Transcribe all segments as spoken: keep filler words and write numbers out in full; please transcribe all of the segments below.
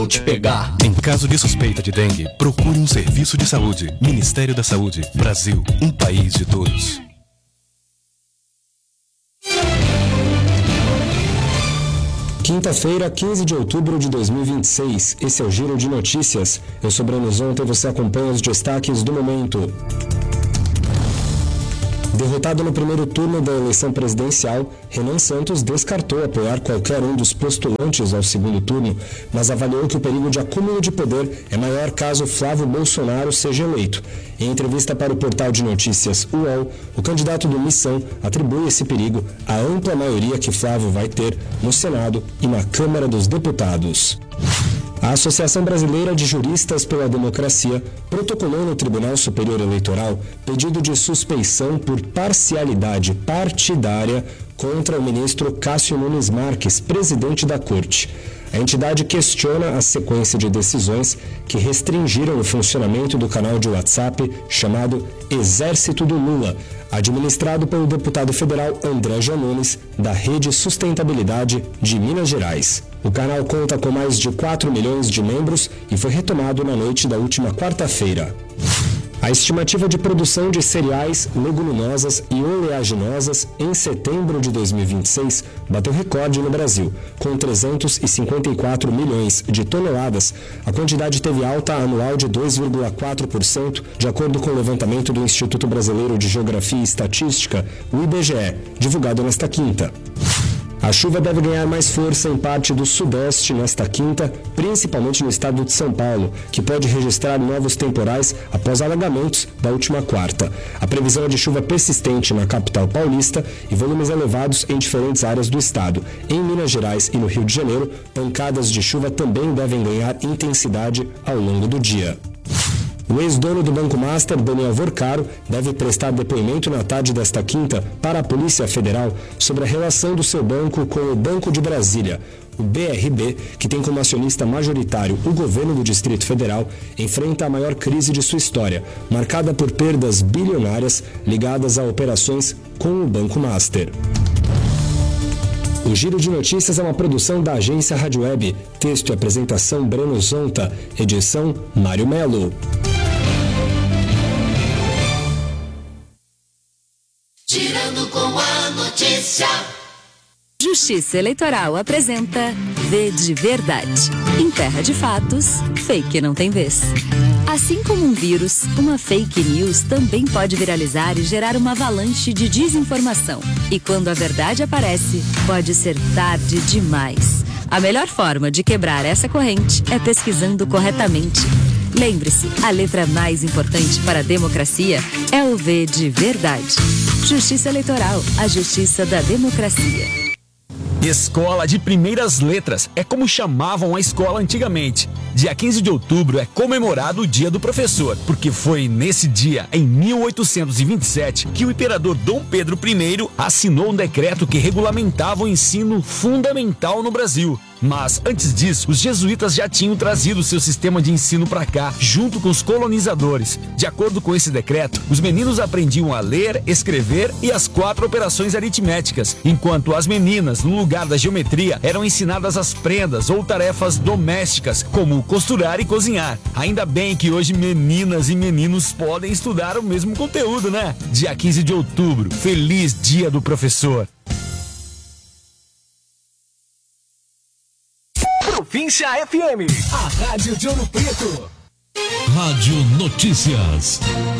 Vou te pegar. Em caso de suspeita de dengue, procure um serviço de saúde. Ministério da Saúde. Brasil, um país de todos. Quinta-feira, quinze de outubro de dois mil e vinte e seis. Esse é o Giro de Notícias. Eu sou Breno Zonta e você acompanha os destaques do momento. Derrotado no primeiro turno da eleição presidencial, Renan Santos descartou apoiar qualquer um dos postulantes ao segundo turno, mas avaliou que o perigo de acúmulo de poder é maior caso Flávio Bolsonaro seja eleito. Em entrevista para o portal de notícias U O L, o candidato do Missão atribui esse perigo à ampla maioria que Flávio vai ter no Senado e na Câmara dos Deputados. A Associação Brasileira de Juristas pela Democracia protocolou no Tribunal Superior Eleitoral pedido de suspeição por parcialidade partidária contra o ministro Cássio Nunes Marques, presidente da Corte. A entidade questiona a sequência de decisões que restringiram o funcionamento do canal de WhatsApp chamado Exército do Lula, administrado pelo deputado federal André Janones, da Rede Sustentabilidade de Minas Gerais. O canal conta com mais de quatro milhões de membros e foi retomado na noite da última quarta-feira. A estimativa de produção de cereais, leguminosas e oleaginosas em setembro de dois mil e vinte e seis bateu recorde no Brasil. Com trezentos e cinquenta e quatro milhões de toneladas, a quantidade teve alta anual de dois vírgula quatro por cento, de acordo com o levantamento do Instituto Brasileiro de Geografia e Estatística, o I B G E, divulgado nesta quinta. A chuva deve ganhar mais força em parte do sudeste nesta quinta, principalmente no estado de São Paulo, que pode registrar novos temporais após alagamentos da última quarta. A previsão é de chuva persistente na capital paulista e volumes elevados em diferentes áreas do estado. Em Minas Gerais e no Rio de Janeiro, pancadas de chuva também devem ganhar intensidade ao longo do dia. O ex-dono do Banco Master, Daniel Vorcaro, deve prestar depoimento na tarde desta quinta para a Polícia Federal sobre a relação do seu banco com o Banco de Brasília. O B R B, que tem como acionista majoritário o governo do Distrito Federal, enfrenta a maior crise de sua história, marcada por perdas bilionárias ligadas a operações com o Banco Master. O Giro de Notícias é uma produção da agência Rádio Web. Texto e apresentação Breno Zonta. Edição Mário Melo. Girando com a notícia. Justiça Eleitoral apresenta V de Verdade. Em terra de fatos, fake não tem vez. Assim como um vírus, uma fake news também pode viralizar e gerar uma avalanche de desinformação. E quando a verdade aparece, pode ser tarde demais. A melhor forma de quebrar essa corrente é pesquisando corretamente. Lembre-se, a letra mais importante para a democracia é o V de Verdade. Justiça Eleitoral, a justiça da democracia. Escola de Primeiras Letras é como chamavam a escola antigamente. Dia quinze de outubro é comemorado o Dia do Professor, porque foi nesse dia, em mil oitocentos e vinte e sete, que o imperador Dom Pedro I assinou um decreto que regulamentava o ensino fundamental no Brasil. Mas, antes disso, os jesuítas já tinham trazido seu sistema de ensino para cá, junto com os colonizadores. De acordo com esse decreto, os meninos aprendiam a ler, escrever e as quatro operações aritméticas, enquanto as meninas, no lugar da geometria, eram ensinadas as prendas ou tarefas domésticas, como costurar e cozinhar. Ainda bem que hoje meninas e meninos podem estudar o mesmo conteúdo, né? Dia quinze de outubro, feliz Dia do Professor! Província F M, a Rádio de Ouro Preto. Rádio Notícias.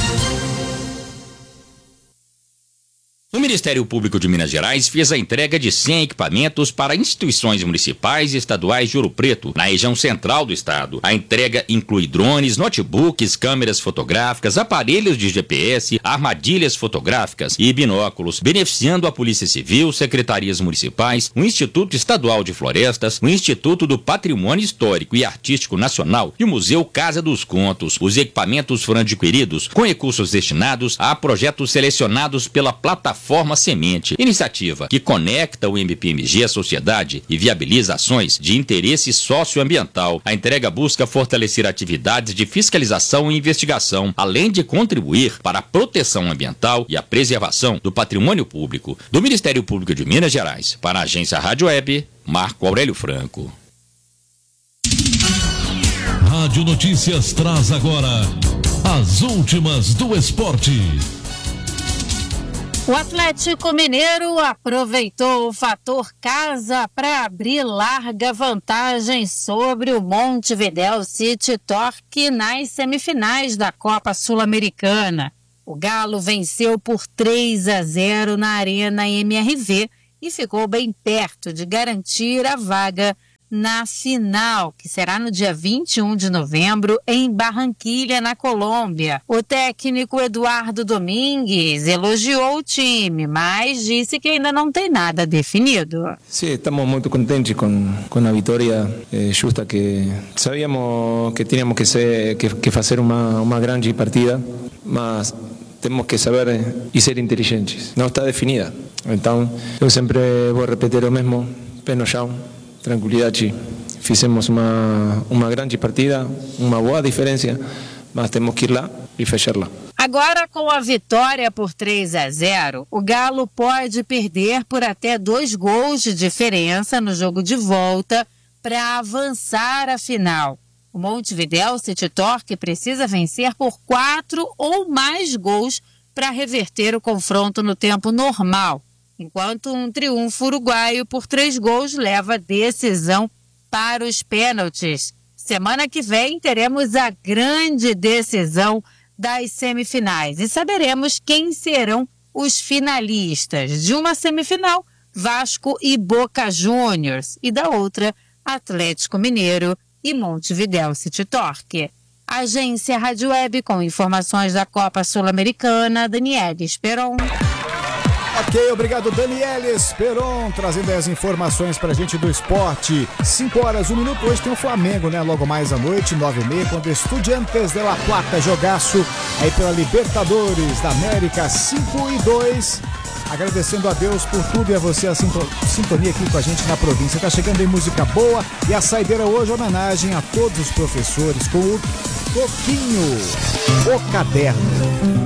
O Ministério Público de Minas Gerais fez a entrega de cem equipamentos para instituições municipais e estaduais de Ouro Preto, na região central do estado. A entrega inclui drones, notebooks, câmeras fotográficas, aparelhos de G P S, armadilhas fotográficas e binóculos, beneficiando a Polícia Civil, secretarias municipais, o Instituto Estadual de Florestas, o Instituto do Patrimônio Histórico e Artístico Nacional e o Museu Casa dos Contos. Os equipamentos foram adquiridos com recursos destinados a projetos selecionados pela plataforma Forma Semente, iniciativa que conecta o M P M G à sociedade e viabiliza ações de interesse socioambiental. A entrega busca fortalecer atividades de fiscalização e investigação, além de contribuir para a proteção ambiental e a preservação do patrimônio público. Do Ministério Público de Minas Gerais, para a agência Rádio Web, Marco Aurélio Franco. Rádio Notícias traz agora as últimas do esporte. O Atlético Mineiro aproveitou o fator casa para abrir larga vantagem sobre o Montevidéu City Torque nas semifinais da Copa Sul-Americana. O Galo venceu por três a zero na Arena M R V e ficou bem perto de garantir a vaga na final, que será no dia vinte e um de novembro em Barranquilha, na Colômbia. O técnico Eduardo Domingues elogiou o time, mas disse que ainda não tem nada definido. Sim, estamos muito contentes com, com a vitória eh, justa, que sabíamos que tínhamos que, ser, que, que fazer uma, uma grande partida, mas temos que saber e ser inteligentes. Não está definida. Então, eu sempre vou repetir o mesmo, pé no chão, tranquilidade. Fizemos uma, uma grande partida, uma boa diferença, mas temos que ir lá e fechá-la. Agora, com a vitória por três a zero, o Galo pode perder por até dois gols de diferença no jogo de volta para avançar à final. O Montevidéu City Torque precisa vencer por quatro ou mais gols para reverter o confronto no tempo normal, enquanto um triunfo uruguaio por três gols leva a decisão para os pênaltis. Semana que vem teremos a grande decisão das semifinais e saberemos quem serão os finalistas. De uma semifinal, Vasco e Boca Juniors, e da outra, Atlético Mineiro e Montevidéu City Torque. Agência Rádio Web com informações da Copa Sul-Americana, Daniele Esperon. Ok, obrigado Daniele Esperon, trazendo as informações pra gente do esporte. cinco horas, um minuto, hoje tem o Flamengo, né? Logo mais à noite, nove e meia, quando Estudiantes de La Plata, jogaço aí pela Libertadores da América, cinco e dois. Agradecendo a Deus por tudo e a você a sintonia aqui com a gente na província. Tá chegando aí música boa e a saideira hoje, homenagem a todos os professores com o Toquinho, o Caderno.